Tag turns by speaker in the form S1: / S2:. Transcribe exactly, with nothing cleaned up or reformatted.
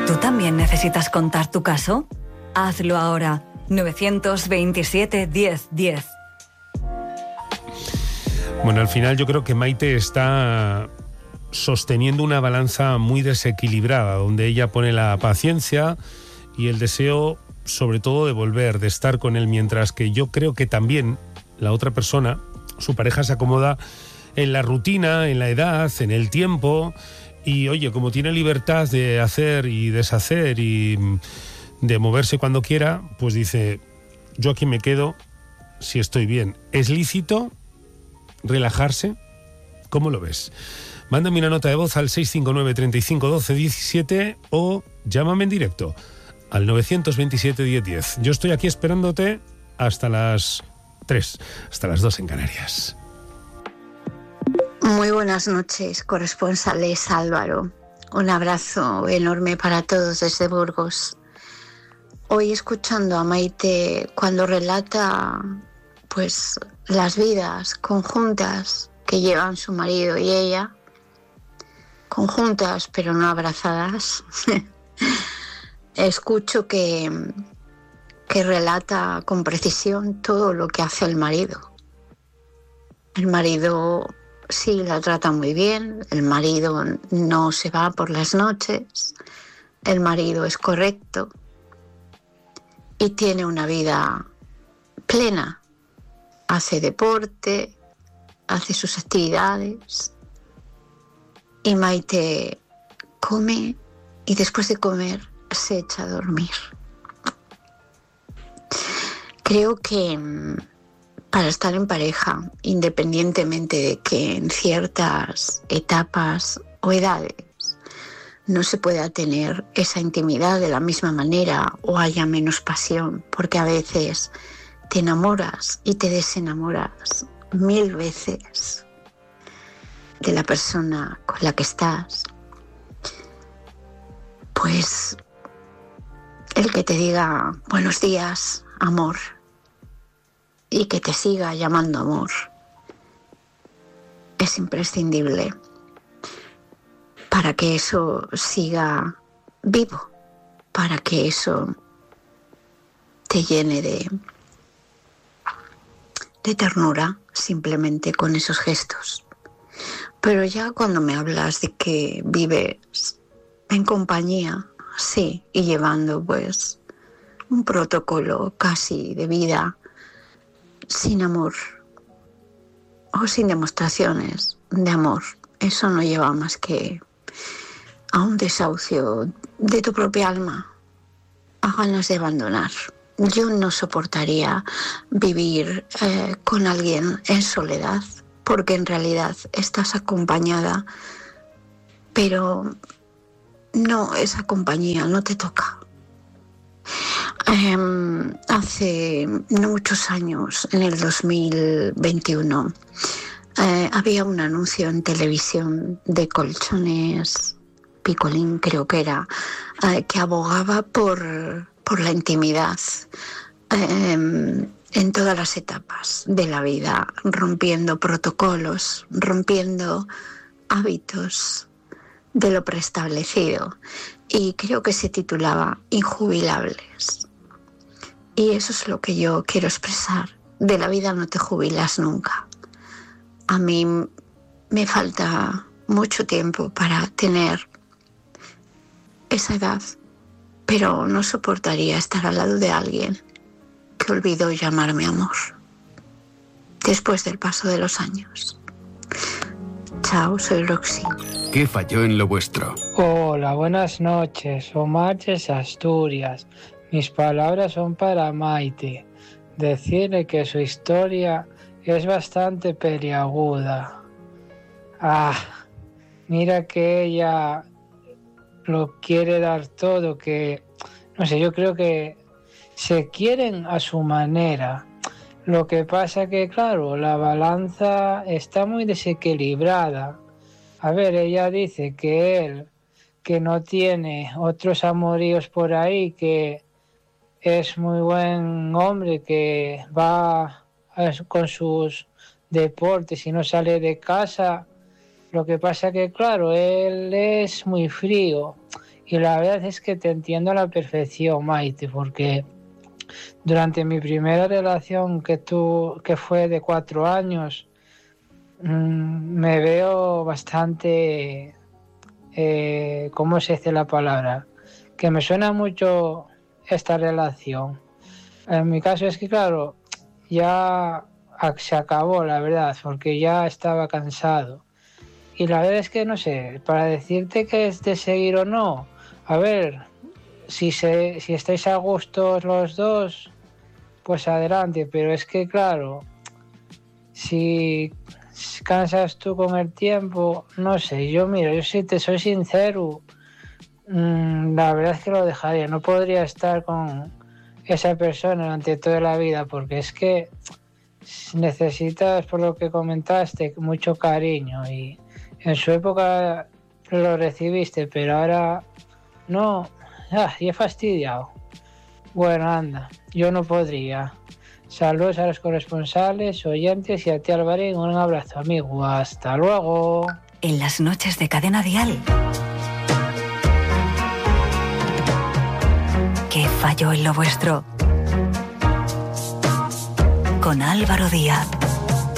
S1: ¿Tú también necesitas contar tu caso? Hazlo ahora. nueve dos siete, diez, diez.
S2: Bueno, al final yo creo que Maite está sosteniendo una balanza muy desequilibrada, donde ella pone la paciencia y el deseo, sobre todo, de volver, de estar con él, mientras que yo creo que también la otra persona, su pareja, se acomoda en la rutina, en la edad, en el tiempo, y oye, como tiene libertad de hacer y deshacer y de moverse cuando quiera, pues dice, yo aquí me quedo si estoy bien. ¿Es lícito relajarse? ¿Cómo lo ves? Mándame una nota de voz al seis cinco nueve, treinta y cinco, doce, diecisiete o llámame en directo al nueve dos siete, diez, diez. Yo estoy aquí esperándote hasta las tres, hasta las dos en Canarias.
S3: Muy buenas noches, corresponsales Álvaro. Un abrazo enorme para todos desde Burgos. Hoy, escuchando a Maite cuando relata pues las vidas conjuntas que llevan su marido y ella, conjuntas pero no abrazadas, escucho que, que relata con precisión todo lo que hace el marido. El marido sí la trata muy bien, el marido no se va por las noches, el marido es correcto y tiene una vida plena. Hace deporte, hace sus actividades y Maite come y después de comer se echa a dormir. Creo que para estar en pareja, independientemente de que en ciertas etapas o edades no se pueda tener esa intimidad de la misma manera o haya menos pasión, porque a veces te enamoras y te desenamoras mil veces de la persona con la que estás, pues el que te diga buenos días, amor, y que te siga llamando amor es imprescindible para que eso siga vivo, para que eso te llene de, de ternura simplemente con esos gestos. Pero ya cuando me hablas de que vives en compañía, sí, y llevando pues un protocolo casi de vida sin amor o sin demostraciones de amor, eso no lleva más que a un desahucio de tu propia alma, a ganas de abandonar. Yo no soportaría vivir eh, con alguien en soledad, porque en realidad estás acompañada, pero no, esa compañía no te toca. Eh, hace no muchos años, en el dos mil veintiuno, eh, había un anuncio en televisión de colchones Picolín, creo que era, eh, que abogaba por, por la intimidad eh, en todas las etapas de la vida, rompiendo protocolos, rompiendo hábitos de lo preestablecido. Y creo que se titulaba Injubilables. Y eso es lo que yo quiero expresar. De la vida no te jubilas nunca. A mí me falta mucho tiempo para tener esa edad, pero no soportaría estar al lado de alguien que olvidó llamarme amor después del paso de los años. Chao, soy Roxy.
S4: ¿Qué falló en lo vuestro?
S5: Hola, buenas noches. Omar desde Asturias. Mis palabras son para Maite. Decirle que su historia es bastante peliaguda. Ah, mira que ella lo quiere dar todo, que, no sé, yo creo que se quieren a su manera. Lo que pasa que, claro, la balanza está muy desequilibrada. A ver, ella dice que él, que no tiene otros amoríos por ahí, que es muy buen hombre, que va con sus deportes y no sale de casa. Lo que pasa que, claro, él es muy frío Y la verdad es que te entiendo a la perfección, Maite, porque durante mi primera relación que, tu, que fue de cuatro años, mmm, me veo bastante, eh, ¿cómo se dice la palabra? Que me suena mucho esta relación. En mi caso es que, claro, ya se acabó, la verdad, porque ya estaba cansado. Y la verdad es que, no sé, para decirte que es de seguir o no, a ver, si, se, si estáis a gusto los dos, pues adelante, pero es que, claro, si cansas tú con el tiempo, no sé, yo mira, yo si te soy sincero, mmm, la verdad es que lo dejaría, no podría estar con esa persona durante toda la vida, porque es que necesitas, por lo que comentaste, mucho cariño y en su época lo recibiste, pero ahora no, ah, y he fastidiado. Bueno, anda, yo no podría. Saludos a los corresponsales, oyentes y a ti, Alvarín, un abrazo, amigo. Hasta luego.
S1: En las noches de Cadena Dial. ¿Qué falló en lo vuestro? Con Álvaro Díaz.